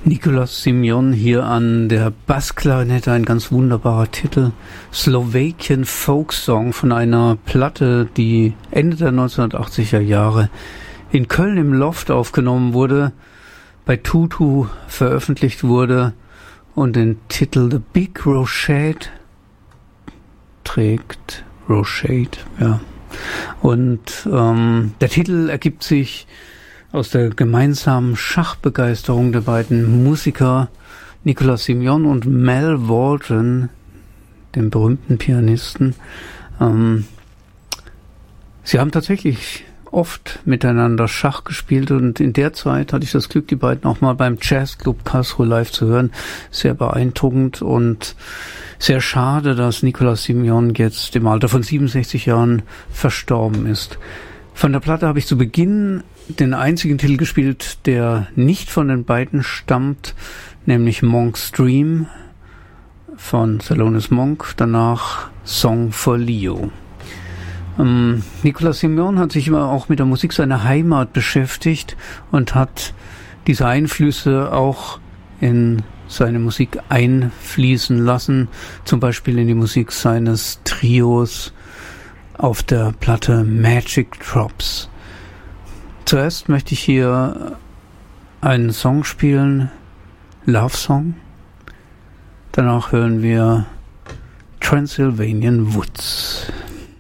Nicolas Simeon hier an der Bassklarinette, ein ganz wunderbarer Titel. Slowakian Folk Song von einer Platte, die Ende der 1980er Jahre in Köln im Loft aufgenommen wurde, bei Tutu veröffentlicht wurde und den Titel The Big Rochade trägt. Rochade, ja. Und der Titel ergibt sich aus der gemeinsamen Schachbegeisterung der beiden Musiker Nicolas Simeon und Mal Waldron, dem berühmten Pianisten. Sie haben tatsächlich oft miteinander Schach gespielt und in der Zeit hatte ich das Glück, die beiden auch mal beim Jazzclub Karlsruhe live zu hören. Sehr beeindruckend und sehr schade, dass Nicolas Simeon jetzt im Alter von 67 Jahren verstorben ist. Von der Platte habe ich zu Beginn den einzigen Titel gespielt, der nicht von den beiden stammt, nämlich Monk's Dream von Thelonious Monk, danach Song for Leo. Nicolas Simeon hat sich immer auch mit der Musik seiner Heimat beschäftigt und hat diese Einflüsse auch in seine Musik einfließen lassen, zum Beispiel in die Musik seines Trios auf der Platte Magic Drops. Zuerst möchte ich hier einen Song spielen, Love Song. Danach hören wir Transylvanian Woods.